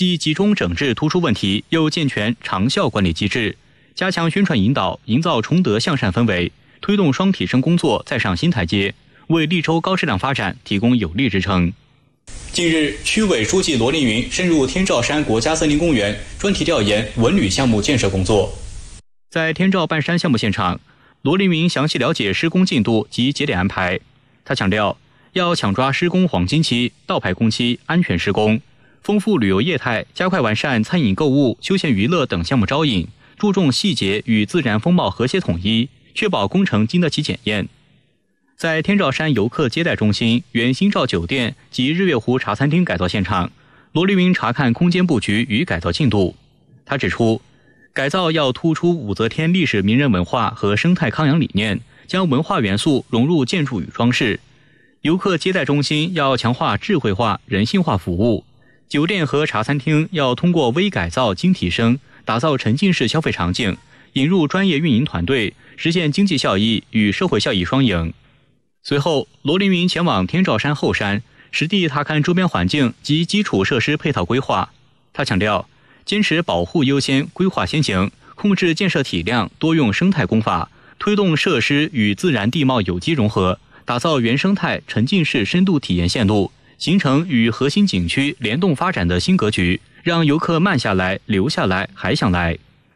既集中整治突出问题，又健全长效管理机制，加强宣传引导，营造崇德向善氛围，推动双提升工作再上新台阶，为利州高质量发展提供有力支撑。近日，区委书记罗凌云深入天照山国家森林公园专题调研文旅项目建设工作。在天照半山项目现场，罗凌云详细了解施工进度及节点安排。他强调，要抢抓施工黄金期、倒排工期，安全施工，丰富旅游业态，加快完善餐饮、购物、休闲娱乐等项目招引，注重细节与自然风貌和谐统一，确保工程经得起检验。在天照山游客接待中心、原新照酒店及日月湖茶餐厅改造现场，罗凌云查看空间布局与改造进度。他指出，改造要突出武则天历史名人文化和生态康养理念，将文化元素融入建筑与装饰。游客接待中心要强化智慧化、人性化服务，酒店和茶餐厅要通过微改造、精提升，打造沉浸式消费场景，引入专业运营团队，实现经济效益与社会效益双赢。随后，罗凌云前往天照山后山，实地踏勘周边环境及基础设施配套规划。他强调，坚持保护优先、规划先行，控制建设体量，多用生态工法，推动设施与自然地貌有机融合，打造原生态沉浸式深度体验线路，形成与核心景区联动发展的新格局，让游客慢下来、留下来、还想来。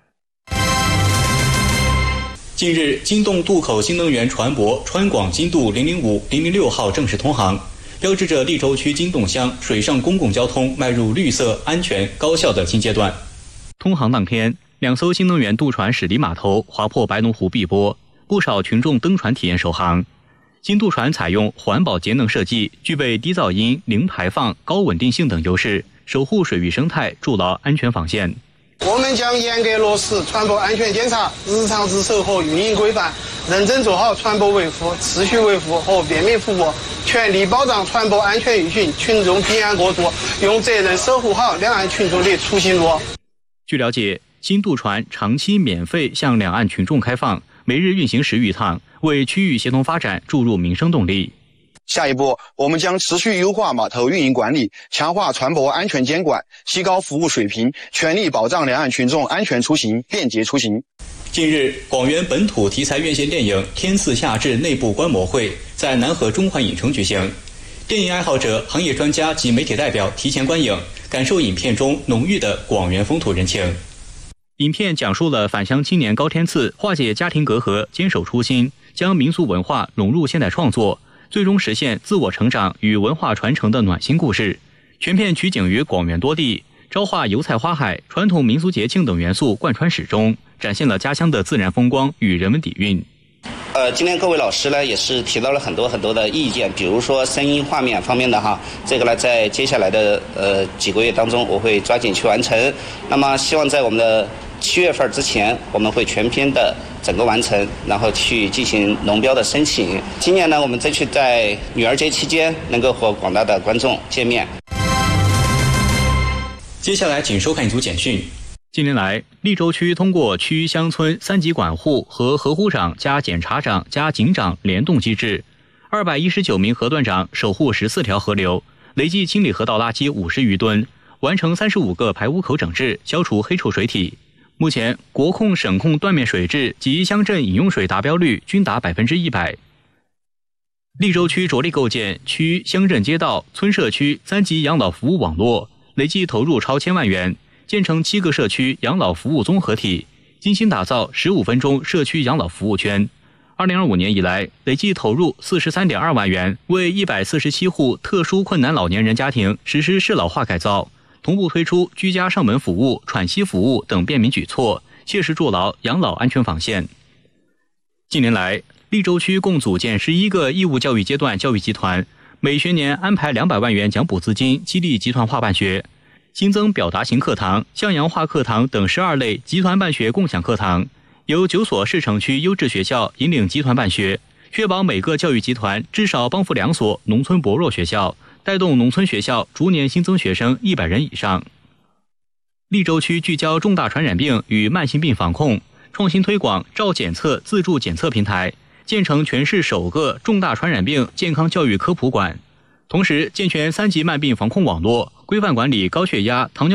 近日，京动渡口新能源船舶川广津渡005、006号正式通航，标志着利州区京动乡水上公共交通迈入绿色、安全、高效的新阶段。通航当天，2艘新能源渡船驶离码头，划破白龙湖碧波，不少群众登船体验首航。新渡船采用环保节能设计，具备低噪音、零排放、高稳定性等优势，守护水域生态，筑牢安全防线。 我们将严格落实船舶安全检查、日常值守和运营规范，认真做好船舶维护、秩序维护和便民服务，全力保障船舶安全运行、群众平安过渡，用责任守护好两岸群众的出行路。 据了解，新渡船长期免费向两岸群众开放，每日运行10余趟，为区域协同发展注入民生动力。 下一步，我们将持续优化码头运营管理，强化船舶安全监管，提高服务水平，全力保障两岸群众安全出行、便捷出行。 近日，广元本土题材院线电影《天赐夏至》内部观摩会在南河中环影城举行，电影爱好者、行业专家及媒体代表提前观影，感受影片中浓郁的广元风土人情。影片讲述了返乡青年高天赐化解家庭隔阂，坚守初心，将民俗文化融入现代创作，最终实现自我成长与文化传承的暖心故事。全片取景于广元多地，招化油菜花海、传统民俗节庆等元素贯穿始终，展现了家乡的自然风光与人文底蕴。 今天各位老师呢也是提到了很多的意见，比如说声音画面方面的哈，这个呢在接下来的几个月当中我会抓紧去完成。那么希望在我们的7月份之前，我们会全片的整个完成，然后去进行农标的申请。今年呢，我们争取在女儿节期间能够和广大的观众见面。 接下来请收看一组简讯。近年来，利州区通过区乡村3级管护和河湖长加检察长加警长联动机制，219名河段长守护14条河流，累计清理河道垃圾50余吨，完成35个排污口整治，消除黑臭水体。目前，国控、省控断面水质及乡镇饮用水达标率均达100%。利州区着力构建区、乡镇街道、村社区3级养老服务网络，累计投入超1000万元，建成7个社区养老服务综合体，精心打造15分钟社区养老服务圈。2025年以来，累计投入43.2万元，为147户特殊困难老年人家庭实施适老化改造，同步推出居家上门服务、喘息服务等便民举措，切实筑牢养老安全防线。近年来，利州区共组建11个义务教育阶段教育集团，每学年安排200万元奖补资金，激励集团化办学，新增表达型课堂、向阳化课堂等12类集团办学共享课堂，由9所市城区优质学校引领集团办学，确保每个教育集团至少帮扶2所农村薄弱学校，带动农村学校逐年新增学生100人以上。利州区聚焦重大传染病与慢性病防控，创新推广照检测自助检测平台，建成全市首个重大传染病健康教育科普馆，同时健全3级慢病防控网络，规范管理高血压、糖尿